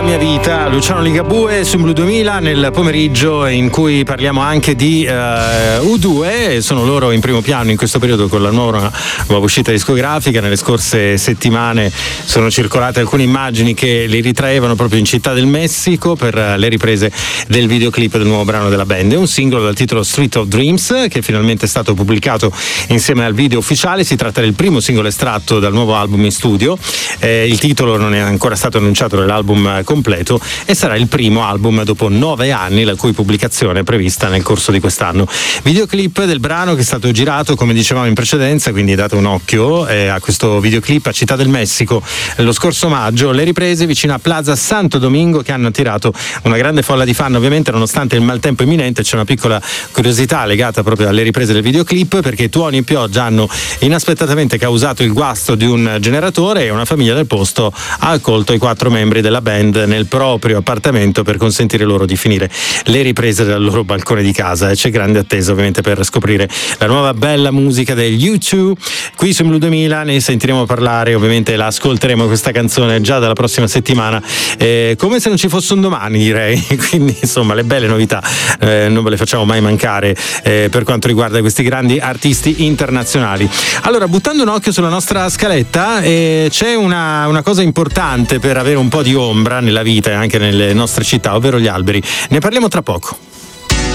mia vita, Luciano Ligabue su Blu 2000 nel pomeriggio in cui parliamo anche di U2. Sono loro in primo piano in questo periodo con la nuova uscita discografica. Nelle scorse settimane sono circolate alcune immagini che li ritraevano proprio in Città del Messico per le riprese del videoclip del nuovo brano della band. È un singolo dal titolo Street of Dreams che finalmente è stato pubblicato insieme al video ufficiale. Si tratta del primo singolo estratto dal nuovo album in studio. Il titolo non è ancora stato annunciato nell'album completo e sarà il primo album dopo 9 anni, la cui pubblicazione è prevista nel corso di quest'anno. Videoclip del brano che è stato girato, come dicevamo in precedenza, quindi date un occhio a questo videoclip a Città del Messico lo scorso maggio. Le riprese vicino a Plaza Santo Domingo che hanno attirato una grande folla di fan, ovviamente nonostante il maltempo imminente. C'è una piccola curiosità legata proprio alle riprese del videoclip, perché tuoni e pioggia hanno inaspettatamente causato il guasto di un generatore e una famiglia del posto ha accolto i 4 membri della band nel proprio appartamento per consentire loro di finire le riprese dal loro balcone di casa. E c'è grande attesa ovviamente per scoprire la nuova bella musica degli U2 qui su Blu 2000. Ne sentiremo parlare, ovviamente la ascolteremo questa canzone già dalla prossima settimana, come se non ci fosse un domani, direi. Quindi insomma le belle novità non ve le facciamo mai mancare per quanto riguarda questi grandi artisti internazionali. Allora, buttando un occhio sulla nostra scaletta, c'è una cosa importante per avere un po' di ombra nella vita e anche nelle nostre città, ovvero gli alberi. Ne parliamo tra poco.